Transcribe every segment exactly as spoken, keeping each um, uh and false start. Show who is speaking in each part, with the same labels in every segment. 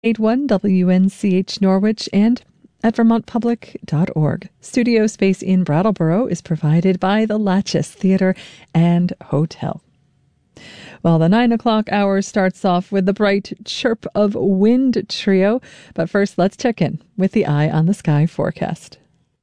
Speaker 1: eight one W N C H Norwich and at vermont public dot org. Studio space in Brattleboro is provided by the Latches Theatre and Hotel. Well, the nine o'clock hour starts off with the bright chirp of wind trio, but first let's check in with the Eye on the Sky forecast.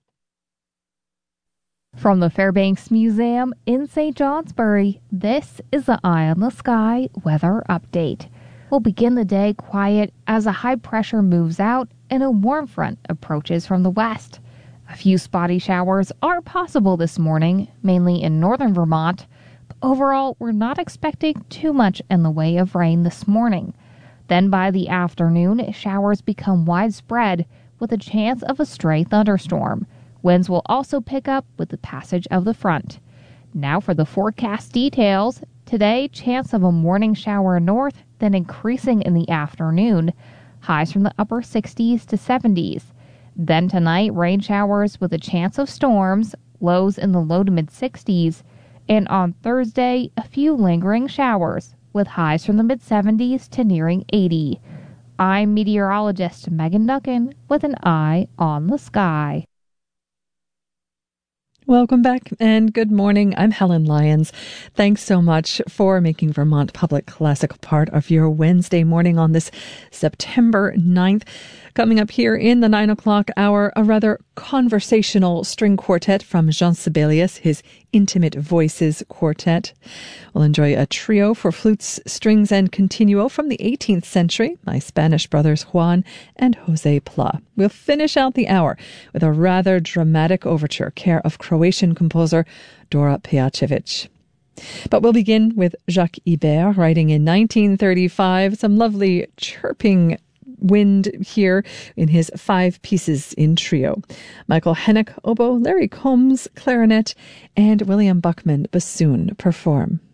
Speaker 2: From the Fairbanks Museum in Saint Johnsbury, this is the Eye on the Sky weather update. We'll begin the day quiet as a high pressure moves out and a warm front approaches from the west. A few spotty showers are possible this morning, mainly in northern Vermont, but overall we're not expecting too much in the way of rain this morning. Then by the afternoon, showers become widespread with a chance of a stray thunderstorm. Winds will also pick up with the passage of the front. Now for the forecast details. Today, chance of a morning shower north, then increasing in the afternoon. Highs from the upper sixties to seventies. Then tonight, rain showers with a chance of storms, lows in the low to mid sixties. And on Thursday, a few lingering showers, with highs from the mid seventies to nearing eighty. I'm meteorologist Megan Duncan with an Eye on the Sky.
Speaker 1: Welcome back and good morning. I'm Helen Lyons. Thanks so much for making Vermont Public Classic part of your Wednesday morning on this September ninth. Coming up here in the nine o'clock hour, a rather conversational string quartet from Jean Sibelius, his Intimate Voices Quartet. We'll enjoy a trio for flutes, strings, and continuo from the eighteenth century, my Spanish brothers Juan and Jose Pla. We'll finish out the hour with a rather dramatic overture, care of Croatian composer Dora Pejacevic. But we'll begin with Jacques Ibert, writing in nineteen thirty-five, some lovely chirping wind here in his five pieces in trio. Michael Hennick, oboe, Larry Combs, clarinet, and William Buckman, bassoon, perform.